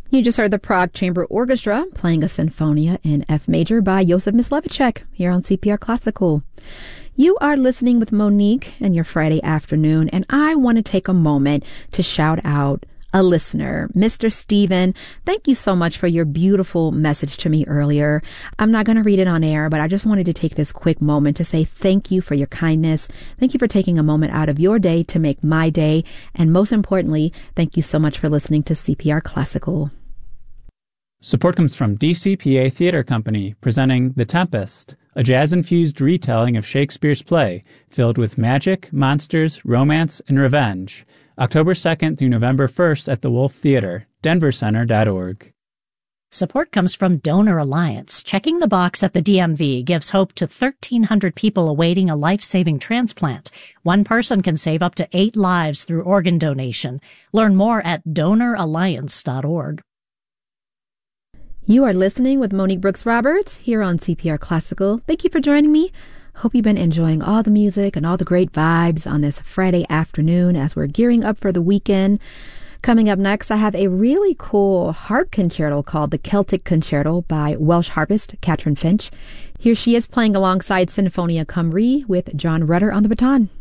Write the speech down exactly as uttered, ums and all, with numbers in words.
You just heard the Prague Chamber Orchestra playing a Sinfonia in F major by Josef Mysliveček here on C P R Classical. You are listening with Monique in your Friday afternoon, and I want to take a moment to shout out a listener, Mister Steven. Thank you so much for your beautiful message to me earlier. I'm not going to read it on air, but I just wanted to take this quick moment to say thank you for your kindness. Thank you for taking a moment out of your day to make my day. And most importantly, thank you so much for listening to C P R Classical. Support comes from D C P A Theatre Company, presenting The Tempest, a jazz-infused retelling of Shakespeare's play, filled with magic, monsters, romance, and revenge. October second through November first at the Wolf Theatre, denver center dot org. Support comes from Donor Alliance. Checking the box at the D M V gives hope to thirteen hundred people awaiting a life-saving transplant. One person can save up to eight lives through organ donation. Learn more at donor alliance dot org. You are listening with Monique Brooks Roberts here on C P R Classical. Thank you for joining me. Hope you've been enjoying all the music and all the great vibes on this Friday afternoon as we're gearing up for the weekend. Coming up next, I have a really cool harp concerto called the Celtic Concerto by Welsh harpist Catherine Finch. Here she is playing alongside Sinfonia Cymru with John Rutter on the baton.